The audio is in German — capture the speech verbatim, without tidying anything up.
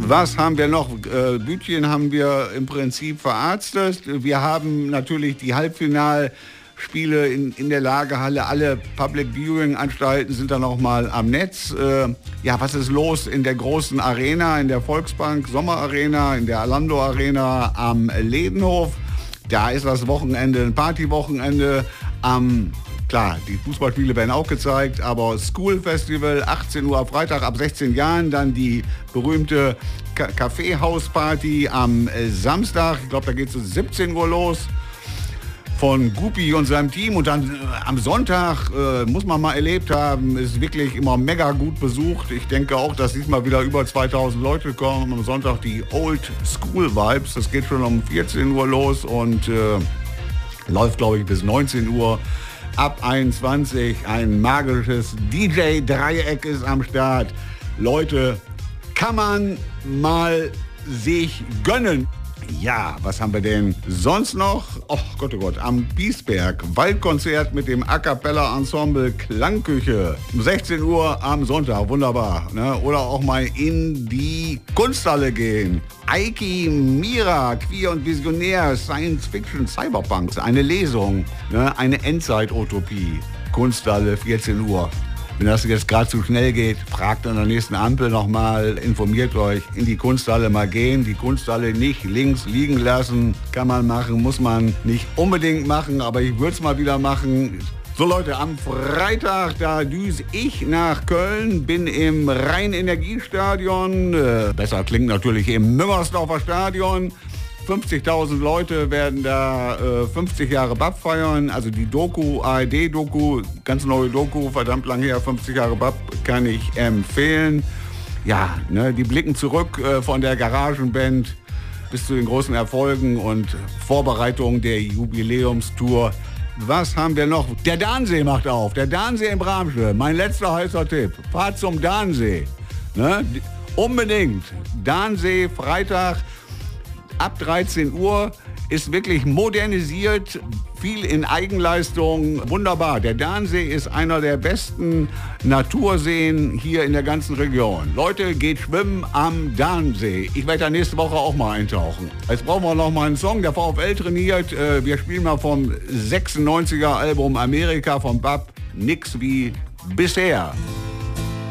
Was haben wir noch? Äh, Bütchen haben wir im Prinzip verarztet. Wir haben natürlich die Halbfinalspiele in, in der Lagerhalle. Alle Public Viewing Anstalten sind dann noch mal am Netz. Äh, ja, was ist los in der großen Arena, in der Volksbank Sommerarena, in der Alando Arena am Ledenhof? Da ist das Wochenende ein Partywochenende. Am Klar, die Fußballspiele werden auch gezeigt, aber School Festival, achtzehn Uhr Freitag ab sechzehn Jahren, dann die berühmte Ka- Kaffeehausparty am äh, Samstag, ich glaube, da geht es um siebzehn Uhr los, von Gupi und seinem Team. Und dann äh, am Sonntag, äh, muss man mal erlebt haben, ist wirklich immer mega gut besucht. Ich denke auch, dass diesmal wieder über zweitausend Leute kommen. Am Sonntag die Old School Vibes, das geht schon um vierzehn Uhr los und äh, läuft, glaube ich, bis neunzehn Uhr. Ab einundzwanzig ein magisches D J-Dreieck ist am Start. Leute, kann man mal sich gönnen. Ja, was haben wir denn sonst noch? Oh Gott, oh Gott, am Biesberg, Waldkonzert mit dem A Cappella Ensemble Klangküche. Um sechzehn Uhr am Sonntag, wunderbar. Ne? Oder auch mal in die Kunsthalle gehen. Aiki Mira, Queer und Visionär, Science Fiction, Cyberpunk, eine Lesung, ne? Eine Endzeit-Utopie. Kunsthalle, vierzehn Uhr. Wenn das jetzt gerade zu schnell geht, fragt an der nächsten Ampel nochmal, informiert euch, in die Kunsthalle mal gehen. Die Kunsthalle nicht links liegen lassen, kann man machen, muss man nicht unbedingt machen, aber ich würde es mal wieder machen. So Leute, am Freitag, da düse ich nach Köln, bin im Rhein-Energie-Stadion, äh, besser klingt natürlich im Müngersdorfer Stadion. fünfzigtausend Leute werden da äh, fünfzig Jahre B A P feiern, also die Doku, A R D-Doku, ganz neue Doku, verdammt lang her, fünfzig Jahre B A P, kann ich empfehlen. Ja, ne, die blicken zurück äh, von der Garagenband bis zu den großen Erfolgen und Vorbereitungen der Jubiläumstour. Was haben wir noch? Der Dansee macht auf, der Dansee in Bramsche, mein letzter heißer Tipp, fahrt zum Dansee, ne? Unbedingt, Dansee, Freitag, ab dreizehn Uhr, ist wirklich modernisiert, viel in Eigenleistung, wunderbar. Der Dansee ist einer der besten Naturseen hier in der ganzen Region. Leute, geht schwimmen am Dansee. Ich werde da nächste Woche auch mal eintauchen. Jetzt brauchen wir noch mal einen Song, der VfL trainiert. Wir spielen mal vom sechsundneunziger Album Amerika von B A P, nix wie bisher.